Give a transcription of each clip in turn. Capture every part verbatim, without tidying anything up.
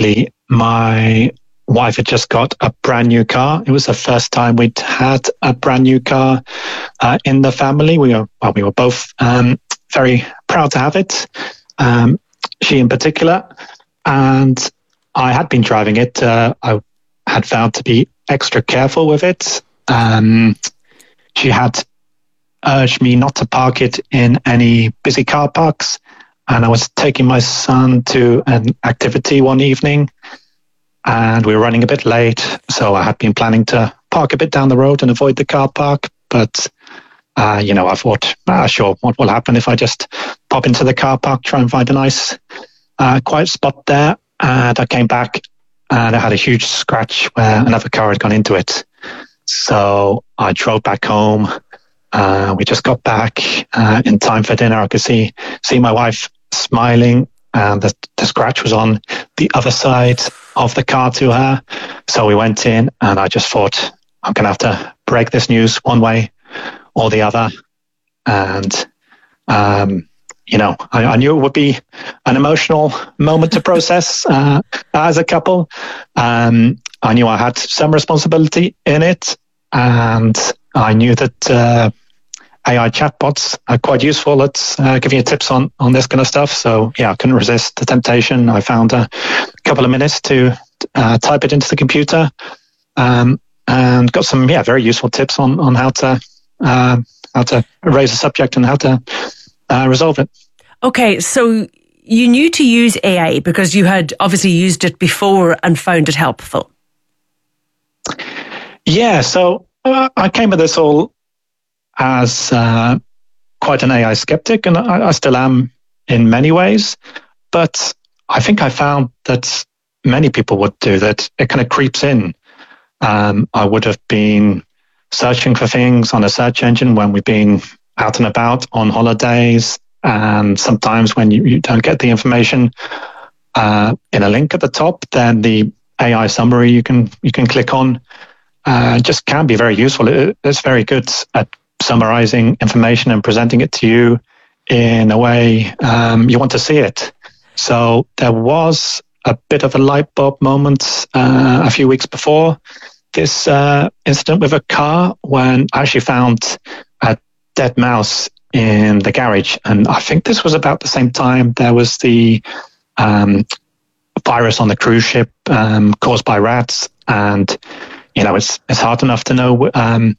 basically, my wife had just got a brand new car. It was the first time we'd had a brand new car uh, in the family. We were, well, we were both um, very proud to have it. Um, she in particular. And I had been driving it. Uh, I had found to be extra careful with it. Um, she had urged me not to park it in any busy car parks. And I was taking my son to an activity one evening, and we were running a bit late. So I had been planning to park a bit down the road and avoid the car park. But, uh, you know, I thought, ah, sure, what will happen if I just pop into the car park, try and find a nice, uh, quiet spot there. And I came back and I had a huge scratch where another car had gone into it. So I drove back home. Uh, we just got back uh, in time for dinner. I could see see my wife smiling, and the, the scratch was on the other side of the car to her. So we went in, and I just thought, I'm going to have to break this news one way or the other. And, um, you know, I, I knew it would be an emotional moment to process uh, as a couple. Um, I knew I had some responsibility in it, and I knew that uh, A I chatbots are quite useful at uh, giving you tips on, on this kind of stuff. So, yeah, I couldn't resist the temptation. I found a couple of minutes to uh, type it into the computer um, and got some, yeah, very useful tips on, on how to uh, how to raise a subject and how to uh, resolve it. Okay, so you knew to use A I because you had obviously used it before and found it helpful. Yeah, so uh, I came at this all as uh, quite an A I skeptic, and I, I still am in many ways. But I think I found that many people would do that. It kind of creeps in. Um, I would have been searching for things on a search engine when we've been out and about on holidays. And sometimes when you, you don't get the information uh, in a link at the top, then the A I summary you can you can click on uh, just can be very useful. It, it's very good at summarizing information and presenting it to you in a way um, you want to see it. So there was a bit of a light bulb moment uh, a few weeks before this uh, incident with a car when I actually found a dead mouse in the garage. And I think this was about the same time there was the um, virus on the cruise ship um, caused by rats. And, you know, it's it's hard enough to know um,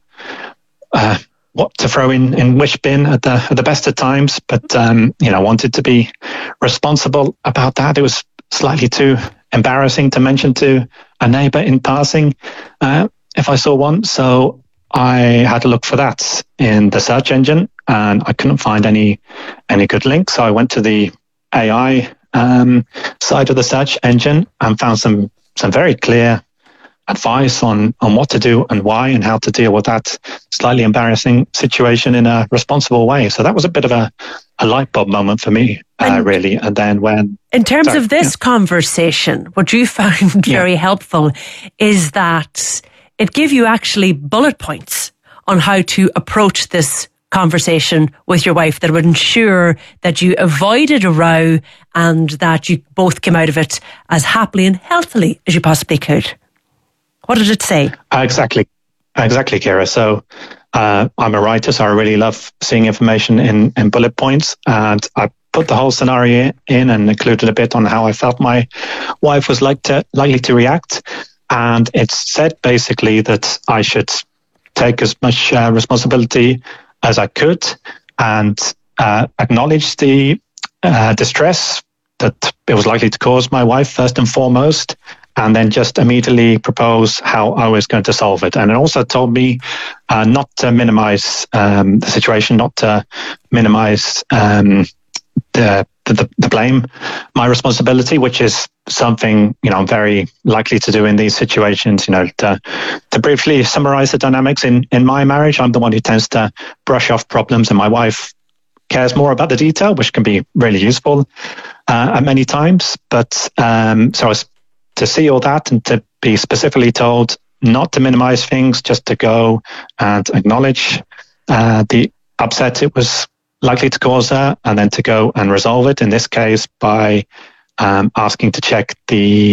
uh, what to throw in, in which bin at the at the best of times. But, um, you know, wanted to be responsible about that. It was slightly too embarrassing to mention to a neighbor in passing uh, if I saw one. So I had to look for that in the search engine, and I couldn't find any any good links. So I went to the A I um, side of the search engine and found some some very clear advice on on what to do and why and how to deal with that slightly embarrassing situation in a responsible way. So that was a bit of a, a light bulb moment for me, uh, really. And then when... In terms sorry, of this yeah. conversation, what you found very yeah. helpful is that it gave you actually bullet points on how to approach this conversation with your wife that would ensure that you avoided a row and that you both came out of it as happily and healthily as you possibly could. What did it say? Uh, exactly. Exactly, Kira. So uh, I'm a writer, so I really love seeing information in, in bullet points. And I put the whole scenario in and included a bit on how I felt my wife was like to, likely to react. And it said basically that I should take as much uh, responsibility as I could and uh, acknowledge the uh, distress that it was likely to cause my wife first and foremost, and then just immediately propose how I was going to solve it. And it also told me uh, not to minimize um, the situation, not to minimize um, the, the the blame, my responsibility, which is something, you know, I'm very likely to do in these situations. You know, to, to briefly summarize the dynamics in, in my marriage, I'm the one who tends to brush off problems, and my wife cares more about the detail, which can be really useful uh, at many times. But um, so I was to see all that and to be specifically told not to minimize things, just to go and acknowledge uh, the upset it was likely to cause her, and then to go and resolve it, in this case by um, asking to check the uh,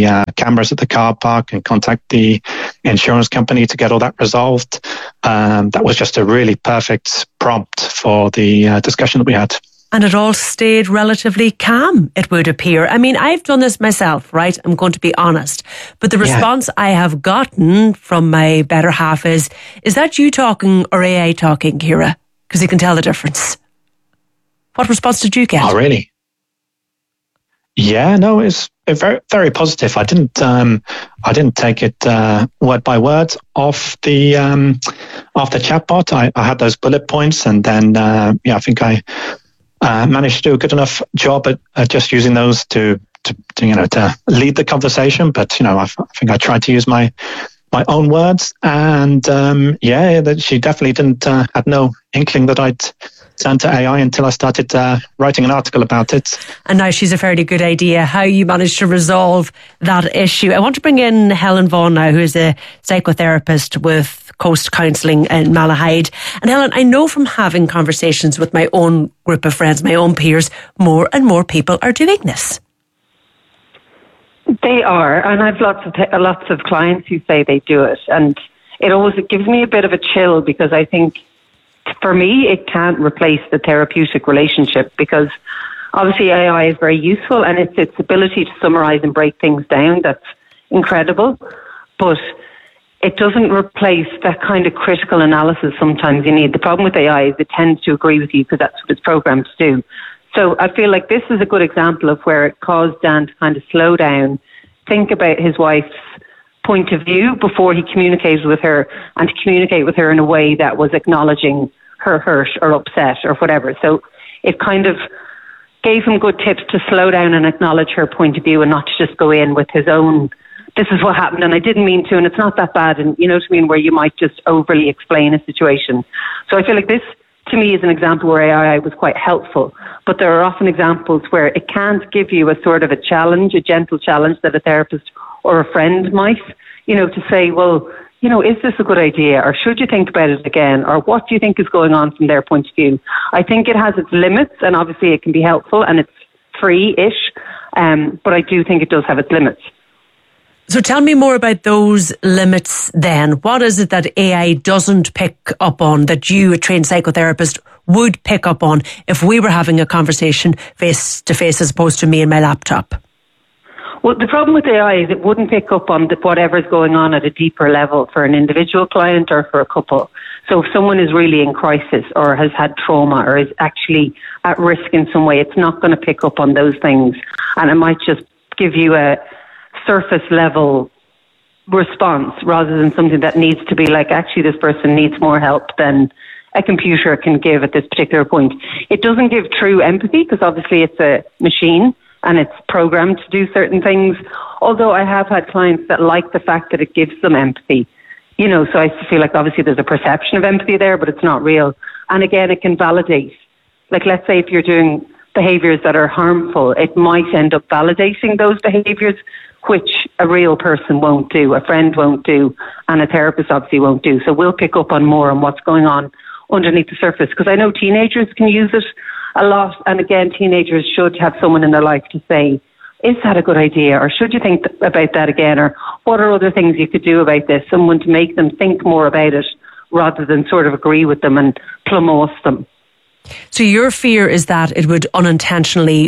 cameras at the car park and contact the insurance company to get all that resolved. Um, that was just a really perfect prompt for the uh, discussion that we had. And it all stayed relatively calm, it would appear. I mean, I've done this myself, right? I'm going to be honest. But the response yeah. I have gotten from my better half is, is that you talking or A I talking, Ciara? Because you can tell the difference. What response did you get? Oh, really? Yeah, no, it's very, very positive. I didn't, um, I didn't take it uh, word by word off the um, off the chatbot. I, I had those bullet points, and then uh, yeah, I think I uh, managed to do a good enough job at, at just using those to, to, to you know to lead the conversation. But you know, I, I think I tried to use my my own words, and um, yeah, that she definitely didn't uh, had no inkling that I'd turn to A I until I started uh, writing an article about it. And now she's a fairly good idea how you managed to resolve that issue. I want to bring in Helen Vaughan now, who is a psychotherapist with Coast Counselling in Malahide. And Helen, I know from having conversations with my own group of friends, my own peers, more and more people are doing this. They are, and I've lots of t- lots of clients who say they do it, and it always it gives me a bit of a chill, because I think for me, it can't replace the therapeutic relationship, because obviously A I is very useful, and it's its ability to summarize and break things down that's incredible. But it doesn't replace that kind of critical analysis sometimes you need. The problem with A I is it tends to agree with you because that's what it's programmed to do. So I feel like this is a good example of where it caused Dan to kind of slow down, think about his wife's point of view before he communicated with her, and to communicate with her in a way that was acknowledging her hurt or upset or whatever. So it kind of gave him good tips to slow down and acknowledge her point of view, and not to just go in with his own, this is what happened and I didn't mean to, and it's not that bad, and you know what I mean, where you might just overly explain a situation. So I feel like this to me is an example where A I was quite helpful, but there are often examples where it can't give you a sort of a challenge, a gentle challenge that a therapist or a friend might, you know, to say, well, you know, is this a good idea, or should you think about it again, or what do you think is going on from their point of view? I think it has its limits, and obviously it can be helpful, and it's free-ish, um, but I do think it does have its limits. So tell me more about those limits then. What is it that A I doesn't pick up on that you, a trained psychotherapist, would pick up on if we were having a conversation face-to-face as opposed to me and my laptop? Well, the problem with A I is it wouldn't pick up on the, whatever's going on at a deeper level for an individual client or for a couple. So if someone is really in crisis or has had trauma or is actually at risk in some way, it's not going to pick up on those things. And it might just give you a surface level response rather than something that needs to be like, actually, this person needs more help than a computer can give at this particular point. It doesn't give true empathy because obviously it's a machine and it's programmed to do certain things. Although I have had clients that like the fact that it gives them empathy. You know, so I feel like obviously there's a perception of empathy there, but it's not real. And again, it can validate. Like, let's say if you're doing behaviours that are harmful, it might end up validating those behaviours, which a real person won't do, a friend won't do, and a therapist obviously won't do. So we'll pick up on more on what's going on underneath the surface. Because I know teenagers can use it a lot. And again, teenagers should have someone in their life to say, is that a good idea? Or should you think th- about that again? Or what are other things you could do about this? Someone to make them think more about it rather than sort of agree with them and plumose them. So your fear is that it would unintentionally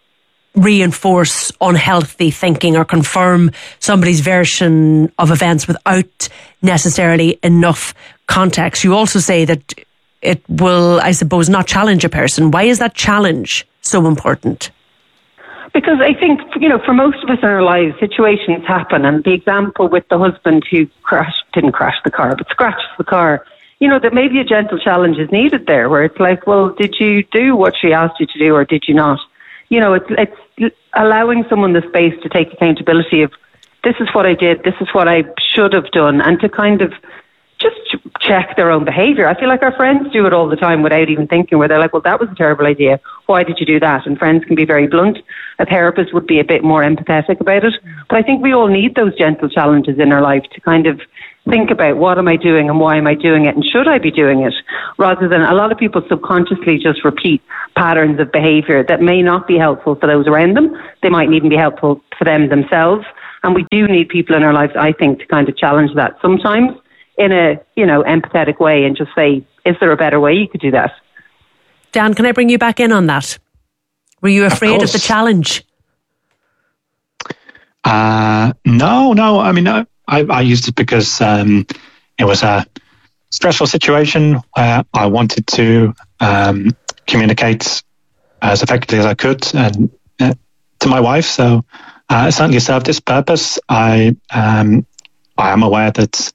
reinforce unhealthy thinking or confirm somebody's version of events without necessarily enough context. You also say that it will, I suppose, not challenge a person. Why is that challenge so important? Because I think, you know, for most of us in our lives, situations happen. And the example with the husband who crashed, didn't crash the car, but scratched the car, you know, that maybe a gentle challenge is needed there, where it's like, well, did you do what she asked you to do or did you not? You know, it's, it's allowing someone the space to take accountability of, this is what I did, this is what I should have done, and to kind of just check their own behaviour. I feel like our friends do it all the time without even thinking, where they're like, well, that was a terrible idea. Why did you do that? And friends can be very blunt. A therapist would be a bit more empathetic about it. But I think we all need those gentle challenges in our life to kind of think about, what am I doing and why am I doing it and should I be doing it? Rather than, a lot of people subconsciously just repeat patterns of behaviour that may not be helpful for those around them. They mightn't even be helpful for them themselves. And we do need people in our lives, I think, to kind of challenge that sometimes in a, you know, empathetic way and just say, is there a better way you could do that? Dan, can I bring you back in on that? Were you afraid of, of the challenge? Uh, no, no. I mean, I, I used it because um, it was a stressful situation where I wanted to um, communicate as effectively as I could and uh, to my wife. So uh, it certainly served its purpose. I um, I am aware that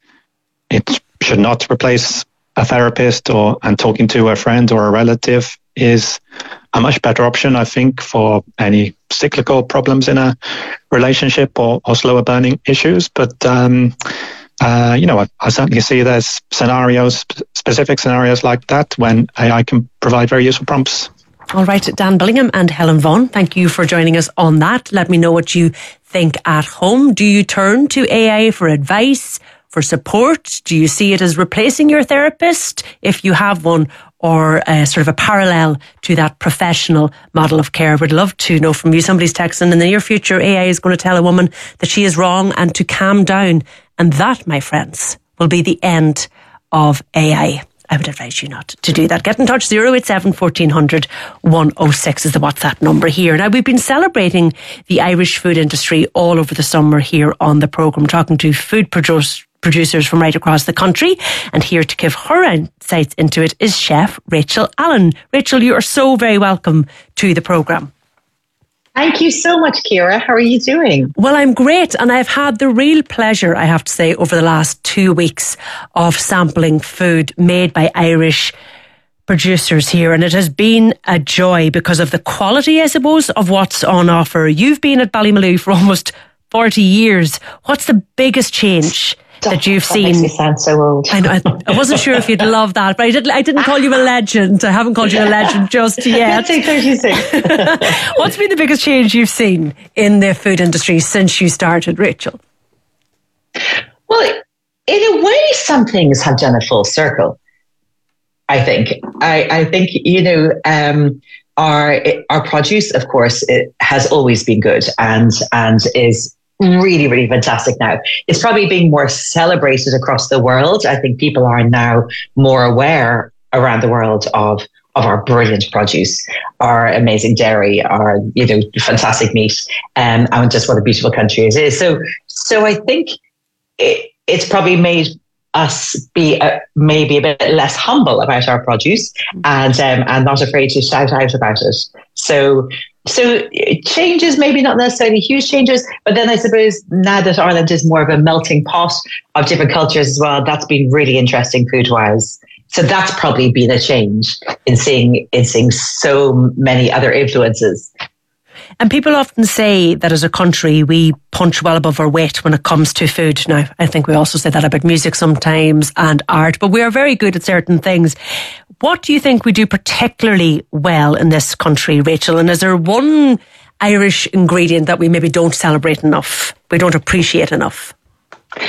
it should not replace a therapist, or and talking to a friend or a relative is a much better option, I think, for any cyclical problems in a relationship or, or slower burning issues. But, um, uh, you know, I, I certainly see there's scenarios, specific scenarios like that when A I can provide very useful prompts. All right, Dan Billingham and Helen Vaughan, thank you for joining us on that. Let me know what you think at home. Do you turn to A I for advice, for support? Do you see it as replacing your therapist, if you have one, or uh, sort of a parallel to that professional model of care? We'd love to know from you. Somebody's texting, in the near future, A I is going to tell a woman that she is wrong and to calm down. And that, my friends, will be the end of A I. I would advise you not to do that. Get in touch. zero eight seven, fourteen hundred, one oh six is the WhatsApp number here. Now, we've been celebrating the Irish food industry all over the summer here on the programme, talking to food producers producers from right across the country. And here to give her insights into it is chef Rachel Allen. Rachel, you are so very welcome to the programme. Thank you so much, Ciara. How are you doing? Well, I'm great. And I've had the real pleasure, I have to say, over the last two weeks of sampling food made by Irish producers here. And it has been a joy because of the quality, I suppose, of what's on offer. You've been at Ballymaloe for almost forty years. What's the biggest change that you've that seen? Makes me sound so old. I, know, I, I wasn't sure if you'd love that, but I didn't. I didn't call you a legend. I haven't called you a legend just yet. Let's say thirty-six. What's been the biggest change you've seen in the food industry since you started, Rachel? Well, in a way, some things have done a full circle. I think. I, I think you know. Um, our our produce, of course, it has always been good and and is really, really fantastic now. It's probably being more celebrated across the world. I think people are now more aware around the world of of our brilliant produce, our amazing dairy, our, you know, fantastic meat, um, and just what a beautiful country it is. So, so I think it, it's probably made us be a, maybe a bit less humble about our produce and um, and not afraid to shout out about it. So. So changes, maybe not necessarily huge changes, but then I suppose now that Ireland is more of a melting pot of different cultures as well, that's been really interesting food-wise. So that's probably been a change in seeing in seeing so many other influences. And people often say that as a country, we punch well above our weight when it comes to food. Now, I think we also say that about music sometimes and art, but we are very good at certain things. What do you think we do particularly well in this country, Rachel? And is there one Irish ingredient that we maybe don't celebrate enough, we don't appreciate enough? Um,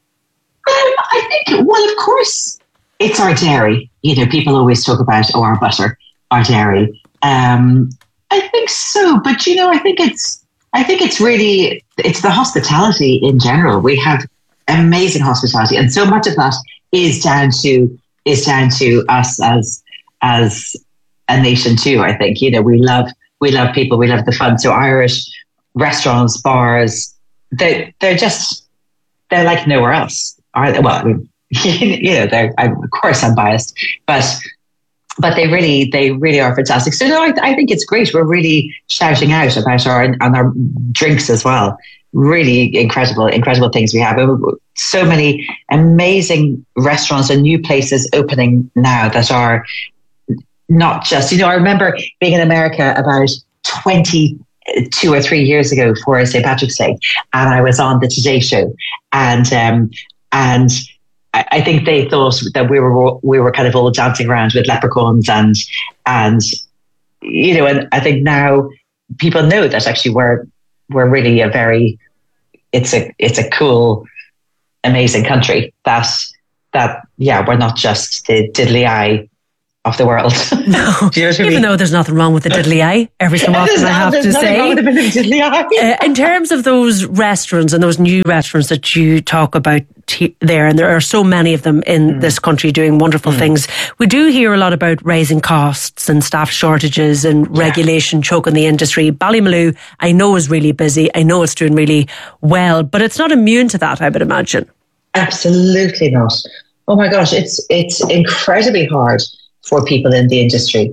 I think, well, of course, it's our dairy. You know, people always talk about, oh, our butter, our dairy. Um, I think so, but you know, I think it's, I think it's really, it's the hospitality in general. We have amazing hospitality, and so much of that is down to is down to us as as a nation too. I think, you know, we love we love people, we love the fun. So Irish restaurants, bars, they they're just they're like nowhere else. Are they? Well, I mean, you know, they're, I, of course I'm biased, but but they really they really are fantastic. So no, I, I think it's great. We're really shouting out about our and our drinks as well. Really incredible, incredible things we have. So many amazing restaurants and new places opening now that are not just, you know, I remember being in America about twenty-two or three years ago for Saint Patrick's Day, and I was on the Today Show, and um, and I, I think they thought that we were we were kind of all dancing around with leprechauns and and you know, and I think now people know that actually we're we're really a very it's a it's a cool, amazing country that that yeah, we're not just the diddly eye of the world. No, you know even I mean? though there's nothing wrong with the diddly eye, every so often I have to say. Wrong with the diddly eye. uh, in terms of those restaurants and those new restaurants that you talk about t- there, and there are so many of them in mm. this country doing wonderful mm. things, we do hear a lot about raising costs and staff shortages and yeah. regulation choking the industry. Ballymaloe, I know, is really busy. I know it's doing really well, but it's not immune to that, I would imagine. Absolutely not. Oh my gosh, it's it's incredibly hard for people in the industry.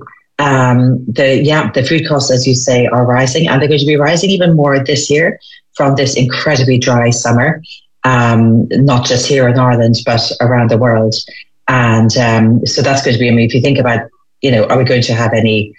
Um, the yeah, the food costs, as you say, are rising, and they're going to be rising even more this year from this incredibly dry summer. Um, not just here in Ireland, but around the world. And um, so that's going to be. I mean, if you think about, you know, are we going to have any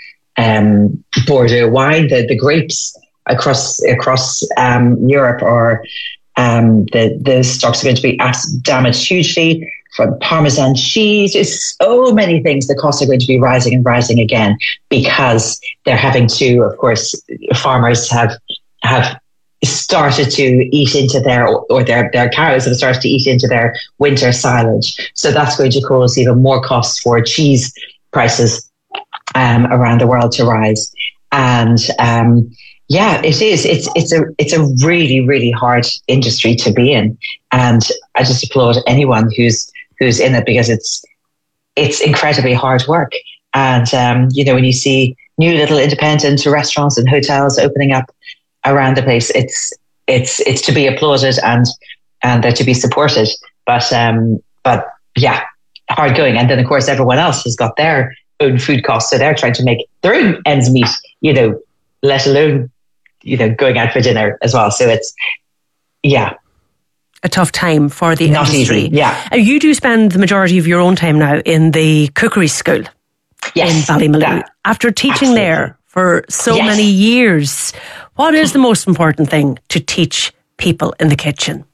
um, Bordeaux wine? The the grapes across across um, Europe, or um, the the stocks are going to be damaged hugely. From Parmesan cheese, there's so many things. The costs are going to be rising and rising again because they're having to, of course, farmers have have started to eat into their, or their, their cows have started to eat into their winter silage. So that's going to cause even more costs for cheese prices um, around the world to rise. And um, yeah, it is. It's it's a it's a really really hard industry to be in, and I just applaud anyone who's who's in it, because it's it's incredibly hard work. And um, you know, when you see new little independent restaurants and hotels opening up around the place, it's it's it's to be applauded and and they're to be supported. But um, but yeah, hard going. And then of course everyone else has got their own food costs, so they're trying to make their own ends meet. You know, let alone you know going out for dinner as well. So it's yeah. A tough time for the Not industry. Easy, yeah. Uh, you do spend the majority of your own time now in the cookery school yes, in Ballymaloe. Yeah, After teaching absolutely. there for so yes. many years, what is the most important thing to teach people in the kitchen?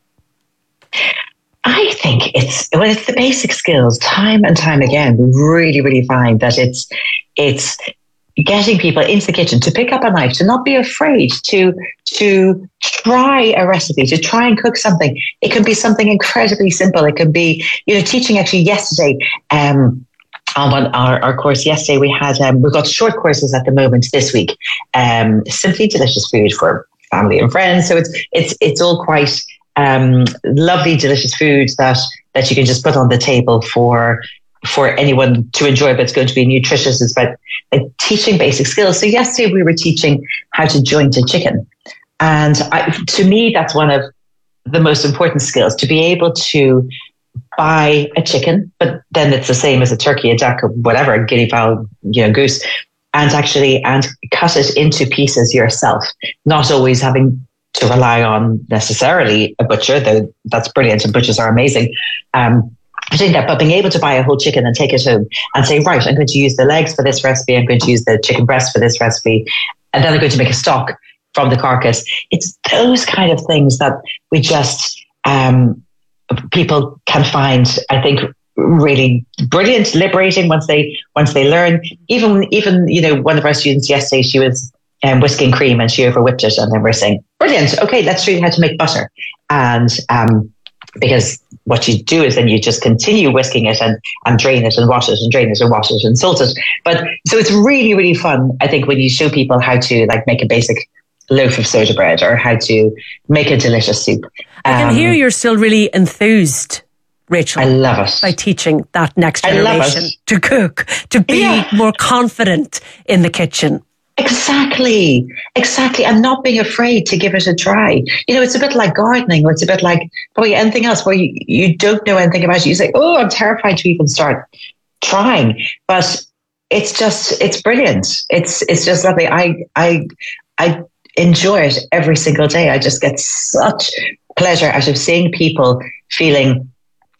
I think it's well, it's the basic skills. Time and time again, we really, really find that it's it's getting people into the kitchen to pick up a knife, to not be afraid to to try a recipe, to try and cook something. It can be something incredibly simple. It can be, you know, teaching actually yesterday, um, on our, our course yesterday, we had, um, we've got short courses at the moment this week, um, simply delicious food for family and friends. So it's, it's, it's all quite, um, lovely, delicious food that, that you can just put on the table for, for anyone to enjoy, but it's going to be nutritious. It's about like, teaching basic skills. So yesterday we were teaching how to joint a chicken. And I, to me, that's one of the most important skills, to be able to buy a chicken, but then it's the same as a turkey, a duck, or whatever, a guinea fowl, you know, goose, and actually, and cut it into pieces yourself, not always having to rely on necessarily a butcher, though that's brilliant and butchers are amazing. Um, doing that, but being able to buy a whole chicken and take it home and say, right, I'm going to use the legs for this recipe, I'm going to use the chicken breast for this recipe, and then I'm going to make a stock from the carcass. It's those kind of things that we just, um, people can find, I think, really brilliant, liberating once they, once they learn. Even, even, you know, one of our students yesterday, she was um, whisking cream and she over whipped it, and then we're saying, brilliant, okay, let's show you how to make butter. And, um, because what you do is then you just continue whisking it and, and drain it and wash it and drain it and wash it and salt it. But so it's really, really fun, I think, when you show people how to like make a basic loaf of soda bread or how to make a delicious soup. I can um, hear you're still really enthused, Rachel. I love it. By teaching that next generation to cook, to be yeah. more confident in the kitchen. Exactly, exactly. And not being afraid to give it a try. You know, it's a bit like gardening, or it's a bit like probably anything else where you, you don't know anything about it. You say, oh, I'm terrified to even start trying. But it's just, it's brilliant. It's it's just lovely. I I I enjoy it every single day. I just get such pleasure out of seeing people feeling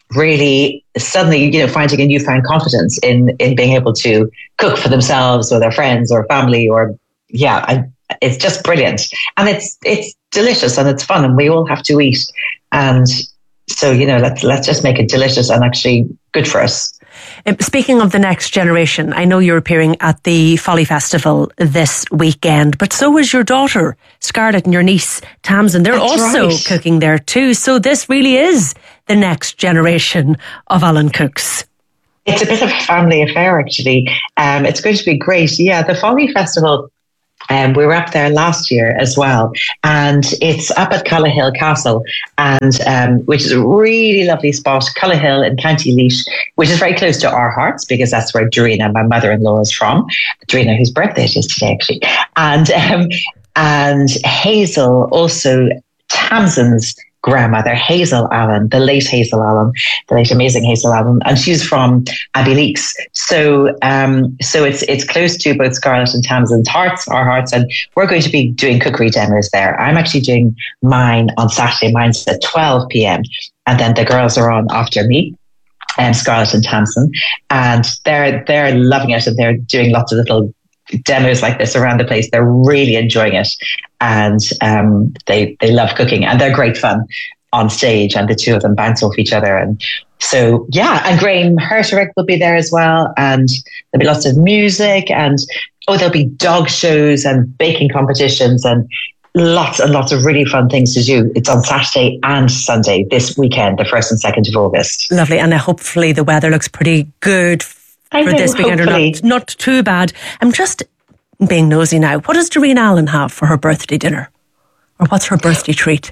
really suddenly, you know, finding a newfound confidence in, in being able to cook for themselves or their friends or family, or yeah, I, it's just brilliant. And it's, it's delicious and it's fun and we all have to eat. And so, you know, let's, let's just make it delicious and actually good for us. Speaking of the next generation, I know you're appearing at the Folly Festival this weekend, but so is your daughter, Scarlett, and your niece, Tamsin. They're That's also right. cooking there too. So this really is the next generation of Alan cooks. It's a bit of a family affair, actually. Um, it's going to be great. Yeah, the Folly Festival, um, we were up there last year as well. And it's up at Cullihill Castle, and um, which is a really lovely spot, Cullihill in County Laois, which is very close to our hearts because that's where Dorina, my mother-in-law, is from. Dorina, whose birthday it is today, actually. And, um, and Hazel, also Tamsin's grandmother, Hazel Allen, the late Hazel Allen, the late amazing Hazel Allen, and she's from Abbeyleix. So, um, so it's it's close to both Scarlett and Tamsin's hearts, our hearts, and we're going to be doing cookery demos there. I'm actually doing mine on Saturday. Mine's at twelve p.m. and then the girls are on after me, and Scarlett and Tamsin, and they're they're loving it, and they're doing lots of little demos like this around the place. They're really enjoying it, and um, they they love cooking, and they're great fun on stage, and the two of them bounce off each other. And so, yeah, and Graham Herterick will be there as well, and there'll be lots of music, and oh, there'll be dog shows and baking competitions and lots and lots of really fun things to do. It's on Saturday and Sunday this weekend, the first and second of August. Lovely, and uh, hopefully the weather looks pretty good I for know, this weekend, or not, not too bad. I'm just being nosy now. What does Doreen Allen have for her birthday dinner? Or what's her birthday treat?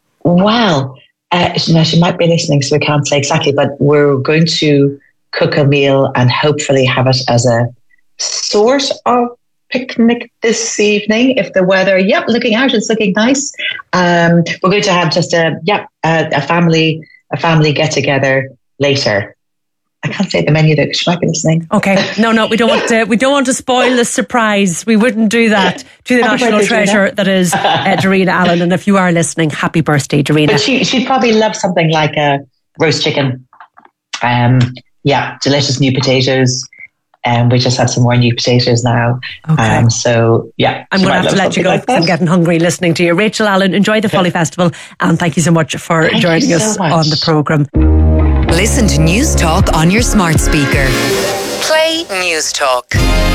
Well, uh, now she might be listening, so we can't say exactly, but we're going to cook a meal and hopefully have it as a sort of picnic this evening. If the weather, yep, looking out, it's looking nice. Um, we're going to have just a, yep, a, a family, a family get together later. I can't say the menu though, because she might be listening. Okay, no, no, we don't want to. We don't want to spoil the surprise. We wouldn't do that to the Happy national birthday, treasure Dorina. that is uh, Dorina Allen. And if you are listening, happy birthday, Dorina. But she she'd probably love something like a roast chicken. Um, yeah, delicious new potatoes. And um, we just have some more new potatoes now. Okay. Um, so yeah, I'm going to have to let you go like because I'm getting hungry listening to you. Rachel Allen, enjoy the Folly Festival, and thank you so much for Thank joining you us so much. on the programme. Listen to News Talk on your smart speaker. Play News Talk.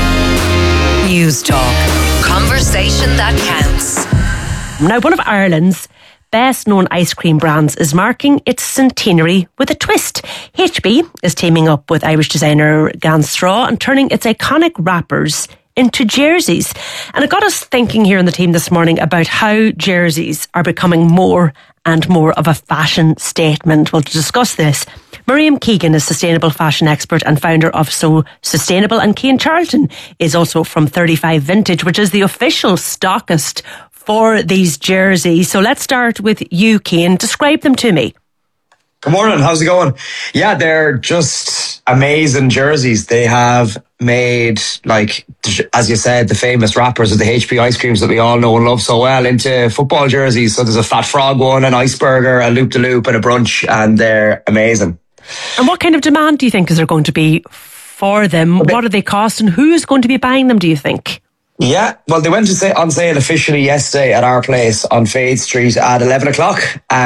News Talk. Conversation that counts. Now, one of Ireland's best known ice cream brands is marking its centenary with a twist. H B is teaming up with Irish designer Gans Straw and turning its iconic wrappers into jerseys. And it got us thinking here on the team this morning about how jerseys are becoming more and more of a fashion statement. Well, to discuss this, Miriam Keegan is sustainable fashion expert and founder of So Sustainable, and Cian Charlton is also from thirty-five Vintage, which is the official stockist for these jerseys. So let's start with you, Cian. Describe them to me. Good morning, how's it going? Yeah, they're just amazing jerseys. They have made, like, as you said, the famous wrappers of the H P ice creams that we all know and love so well into football jerseys. So there's a Fat Frog one, an Iceberger, a Loop de Loop and a Brunch, and they're amazing. And what kind of demand do you think is there going to be for them? What do they cost, and who is going to be buying them, do you think? Yeah, well, they went to say on sale officially yesterday at our place on Fade Street at eleven o'clock.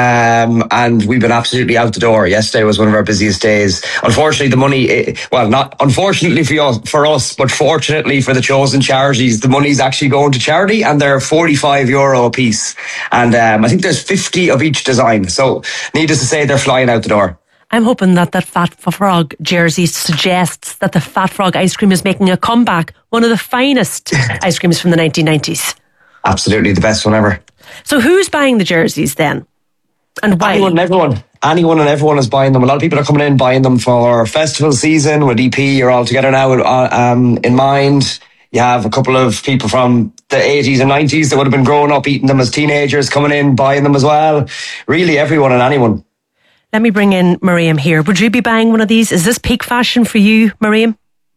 Um, and we've been absolutely out the door. Yesterday was one of our busiest days. Unfortunately, the money, well, not unfortunately for us, for us, but fortunately for the chosen charities, the money's actually going to charity, and they're forty-five euro a piece. And um, I think there's fifty of each design. So needless to say, they're flying out the door. I'm hoping that that Fat Frog jersey suggests that the Fat Frog ice cream is making a comeback. One of the finest ice creams from the nineteen nineties. Absolutely the best one ever. So who's buying the jerseys then? And why? Anyone and everyone. Anyone and everyone is buying them. A lot of people are coming in buying them for festival season with E P. You're all together now with, uh, um, in mind. You have a couple of people from the eighties and nineties that would have been growing up eating them as teenagers coming in, buying them as well. Really everyone and anyone. Let me bring in Miriam here. Would you be buying one of these? Is this peak fashion for you, Miriam?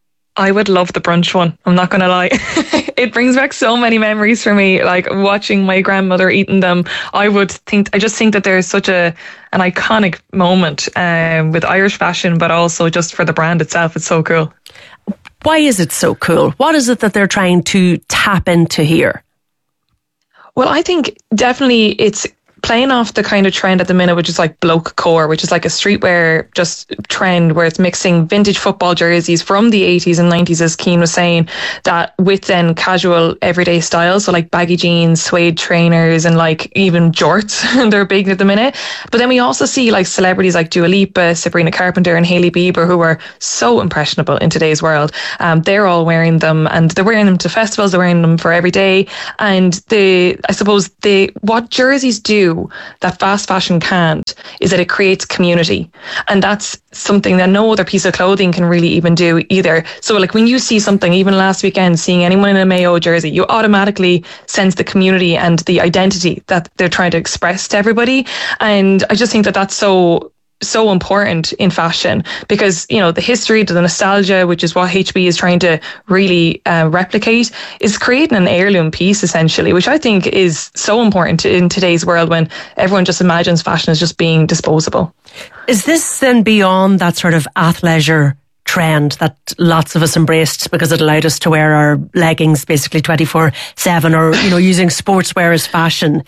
I would love the brunch one. I'm not going to lie. It brings back so many memories for me, like watching my grandmother eating them. I would think, I just think that there's such a an iconic moment um, with Irish fashion, but also just for the brand itself. It's so cool. Why is it so cool? What is it that they're trying to tap into here? Well, I think definitely it's playing off the kind of trend at the minute, which is like bloke core, which is like a streetwear just trend where it's mixing vintage football jerseys from the eighties and nineties, as Cian was saying, that with then casual everyday styles, so like baggy jeans, suede trainers, and like even jorts. They're big at the minute. But then we also see like celebrities like Dua Lipa, Sabrina Carpenter, and Hailey Bieber, who are so impressionable in today's world. Um, they're all wearing them, and they're wearing them to festivals. They're wearing them for every day. And the, I suppose the what jerseys do that fast fashion can't is that it creates community, and that's something that no other piece of clothing can really even do either. So like when you see something, even last weekend, seeing anyone in a Mayo jersey, you automatically sense the community and the identity that they're trying to express to everybody. And I just think that that's so so important in fashion, because, you know, the history, the nostalgia, which is what H B is trying to really uh, replicate, is creating an heirloom piece essentially, which I think is so important in today's world when everyone just imagines fashion as just being disposable. Is this then beyond that sort of athleisure trend that lots of us embraced because it allowed us to wear our leggings basically twenty-four seven, or, you know, using sportswear as fashion?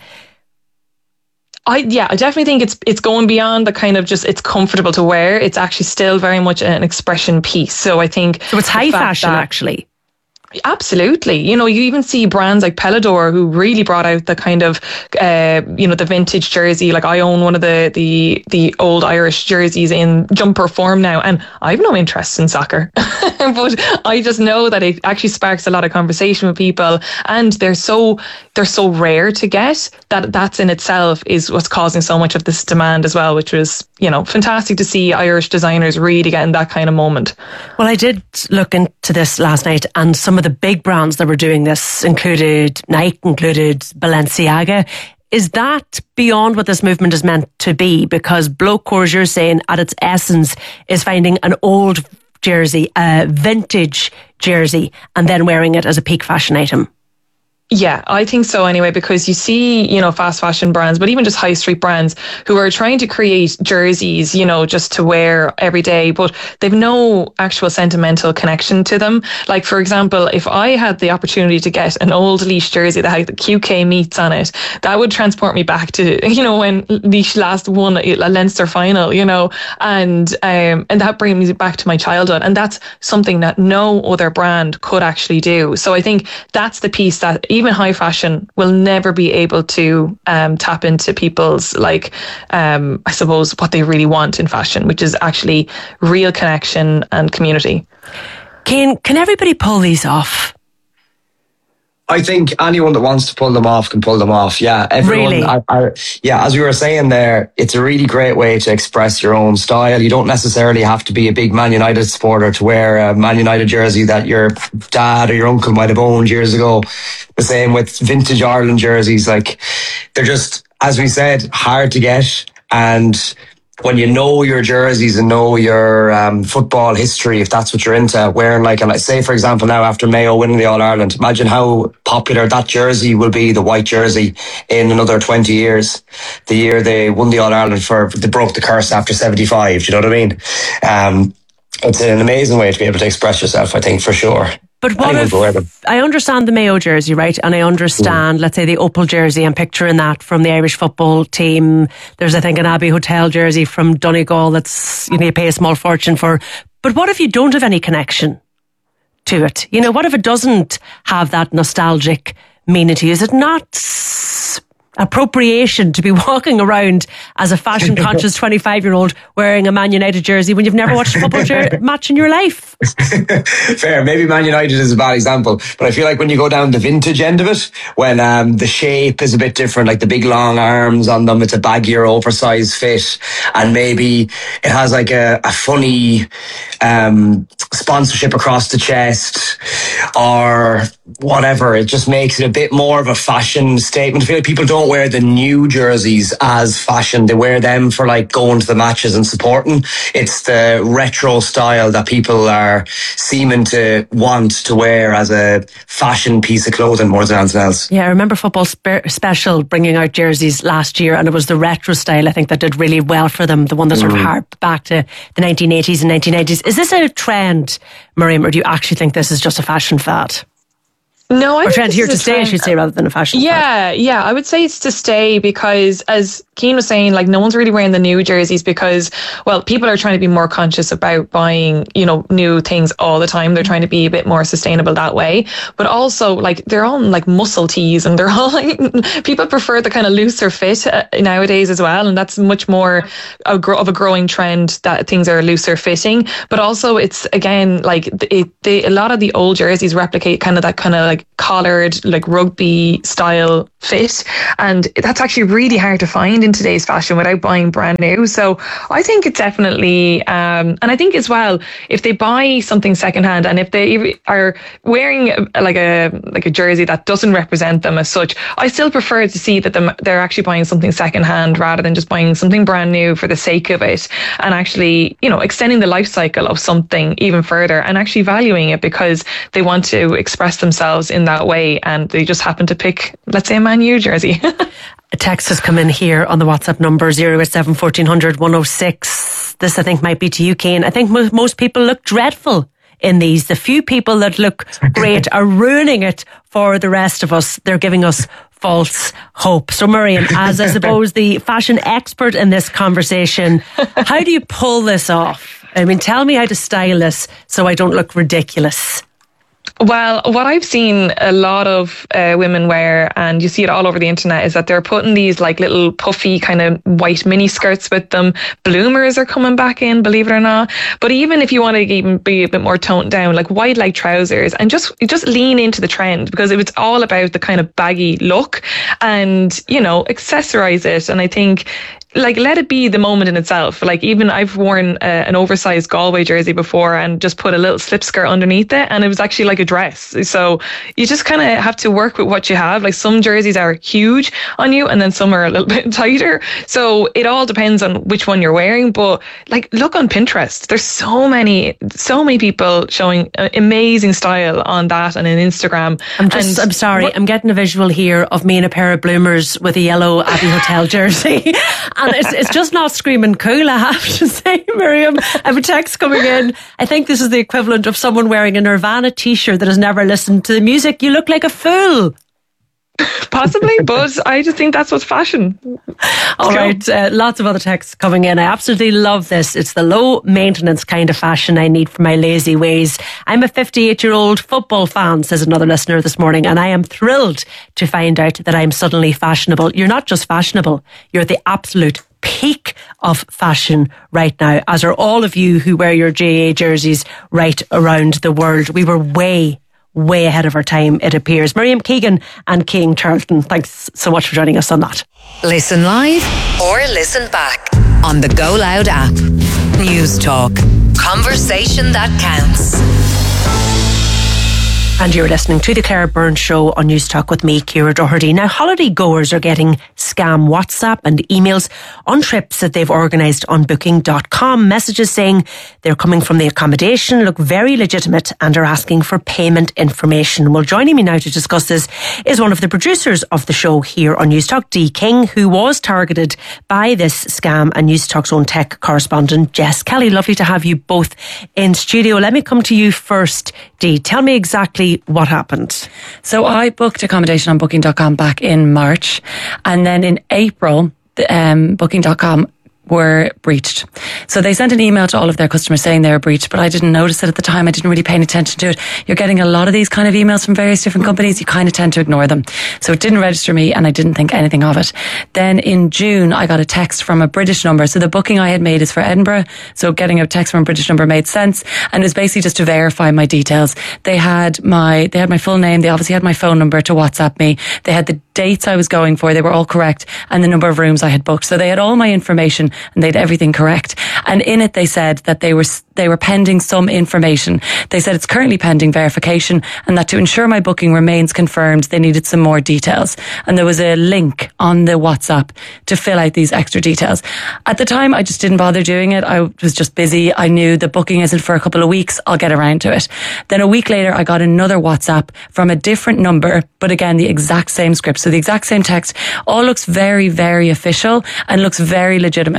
I yeah, I definitely think it's it's going beyond the kind of just it's comfortable to wear. It's actually still very much an expression piece. So I think so. It's high fashion, that, actually. Absolutely. You know, you even see brands like Pelador who really brought out the kind of, uh, you know, the vintage jersey. Like I own one of the, the, the old Irish jerseys in jumper form now, and I have no interest in soccer. But I just know that it actually sparks a lot of conversation with people, and they're so they're so rare to get that that's in itself is what's causing so much of this demand as well, which was, you know, fantastic to see Irish designers really getting that kind of moment. Well, I did look into this last night, and some of the big brands that were doing this included Nike, included Balenciaga. Is that beyond what this movement is meant to be? Because bloke core, as you're saying, at its essence is finding an old jersey, a vintage jersey, and then wearing it as a peak fashion item. Yeah, I think so anyway, because you see, you know, fast fashion brands, but even just high street brands who are trying to create jerseys, you know, just to wear every day, but they've no actual sentimental connection to them. Like, for example, if I had the opportunity to get an old Laois jersey that had the Q K meets on it, that would transport me back to, you know, when Laois last won a Leinster final, you know, and um, and that brings me back to my childhood. And that's something that no other brand could actually do. So I think that's the piece that even high fashion will never be able to um, tap into people's, like, um, I suppose, what they really want in fashion, which is actually real connection and community. Can, can everybody pull these off? I think anyone that wants to pull them off can pull them off. Yeah, everyone. Really? I, I, yeah, as we were saying there, it's a really great way to express your own style. You don't necessarily have to be a big Man United supporter to wear a Man United jersey that your dad or your uncle might have owned years ago. The same with vintage Ireland jerseys. Like, they're just, as we said, hard to get. And when you know your jerseys and know your um, football history, if that's what you're into, wearing like, and I say, for example, now after Mayo winning the All-Ireland, imagine how popular that jersey will be, the white jersey, in another twenty years. The year they won the All-Ireland, for they broke the curse after seventy-five, do you know what I mean? Um, it's an amazing way to be able to express yourself, I think, for sure. But what if, I understand the Mayo jersey, right? And I understand, mm. let's say, the Opal jersey. I'm picturing that from the Irish football team. There's, I think, an Abbey Hotel jersey from Donegal that's, you know, you pay a small fortune for. But what if you don't have any connection to it? You know, what if it doesn't have that nostalgic meaning to you? Is it not appropriation to be walking around as a fashion conscious twenty-five year old wearing a Man United jersey when you've never watched a football jer- match in your life? Fair, maybe Man United is a bad example, but I feel like when you go down the vintage end of it, when um, the shape is a bit different, like the big long arms on them, it's a baggier oversized fit, and maybe it has like a, a funny um, sponsorship across the chest or whatever, it just makes it a bit more of a fashion statement. I feel like people don't wear the new jerseys as fashion. They wear them for like going to the matches and supporting. It's the retro style that people are seeming to want to wear as a fashion piece of clothing more than anything else. Yeah, I remember Football Spe- Special bringing out jerseys last year, and it was the retro style, I think, that did really well for them, the one that sort mm. of harped back to the nineteen eighties and nineteen nineties. Is this a trend, Miriam, or do you actually think this is just a fashion fad? No, I or think trend this here is to a stay, I trend. should say, rather than a fashion. Yeah, yeah, I would say it's to stay because, as Cian was saying, like no one's really wearing the new jerseys because, well, people are trying to be more conscious about buying, you know, new things all the time. They're trying to be a bit more sustainable that way. But also, like they're all in, like muscle tees, and they're all like, people prefer the kind of looser fit uh, nowadays as well, and that's much more a gro- of a growing trend that things are looser fitting. But also, it's again like it, they, a lot of the old jerseys replicate kind of that kind of like collared, like rugby style fit, and that's actually really hard to find in today's fashion without buying brand new. So I think it's definitely um and I think as well, if they buy something secondhand and if they are wearing a, like a like a jersey that doesn't represent them as such, I still prefer to see that them, they're actually buying something secondhand rather than just buying something brand new for the sake of it, and actually, you know, extending the life cycle of something even further and actually valuing it because they want to express themselves in that way and they just happen to pick, let's say, a Man U jersey. A text has come in here on the WhatsApp number zero eight seven, fourteen hundred, one oh six. This I think might be to you, Cian. I think mo- most people look dreadful in these. The few people that look great are ruining it for the rest of us. They're giving us false hope. So Miriam, as I suppose the fashion expert in this conversation, how do you pull this off? I mean, tell me how to style this so I don't look ridiculous. Well, what I've seen a lot of uh, women wear, and you see it all over the internet, is that they're putting these like little puffy kind of white mini skirts with them. Bloomers are coming back in, believe it or not. But even if you want to even be a bit more toned down, like wide leg trousers, and just just lean into the trend because it was all about the kind of baggy look, and you know, accessorize it. And I think, like, let it be the moment in itself. Like, even I've worn uh, an oversized Galway jersey before and just put a little slip skirt underneath it, and it was actually like a dress. So you just kind of have to work with what you have. Like, some jerseys are huge on you and then some are a little bit tighter. So it all depends on which one you're wearing. But like, look on Pinterest. There's so many, so many people showing amazing style on that and on Instagram. I'm just, and I'm sorry, what, I'm getting a visual here of me in a pair of bloomers with a yellow Abbey Hotel jersey. And it's, it's just not screaming cool, I have to say, Miriam. I have a text coming in. I think this is the equivalent of someone wearing a Nirvana t-shirt that has never listened to the music. You look like a fool. Possibly, but I just think that's what's fashion. All right, uh, lots of other texts coming in. I absolutely love this. It's the low maintenance kind of fashion I need for my lazy ways. I'm a fifty-eight year old football fan, says another listener this morning, and I am thrilled to find out that I'm suddenly fashionable. You're not just fashionable, you're at the absolute peak of fashion right now, as are all of you who wear your J A jerseys right around the world. We were way way ahead of our time, it appears. Miriam Keegan and Cian Charlton, thanks so much for joining us on that. Listen live or listen back on the Go Loud app. News Talk. Conversation that counts. And you're listening to the Claire Byrne Show on News Talk with me, Ciara Doherty. Now, holiday goers are getting scam WhatsApp and emails on trips that they've organised on booking dot com. Messages saying they're coming from the accommodation, look very legitimate, and are asking for payment information. Well, joining me now to discuss this is one of the producers of the show here on News Talk, Dee King, who was targeted by this scam, and News Talk's own tech correspondent, Jess Kelly. Lovely to have you both in studio. Let me come to you first, Dee. Tell me exactly what happened. So I booked accommodation on booking dot com back in March, and then in April um, booking dot com were breached. So they sent an email to all of their customers saying they were breached, but I didn't notice it at the time. I didn't really pay any attention to it. You're getting a lot of these kind of emails from various different companies. You kind of tend to ignore them. So it didn't register me and I didn't think anything of it. Then in June, I got a text from a British number. So the booking I had made is for Edinburgh. So getting a text from a British number made sense. And it was basically just to verify my details. They had my, they had my full name. They obviously had my phone number to WhatsApp me. They had the dates I was going for. They were all correct. And the number of rooms I had booked. So they had all my information and they had everything correct. And in it, they said that they were, they were pending some information. They said it's currently pending verification and that to ensure my booking remains confirmed, they needed some more details. And there was a link on the WhatsApp to fill out these extra details. At the time, I just didn't bother doing it. I was just busy. I knew the booking isn't for a couple of weeks. I'll get around to it. Then a week later, I got another WhatsApp from a different number, but again, the exact same script. So the exact same text. All looks very, very official and looks very legitimate.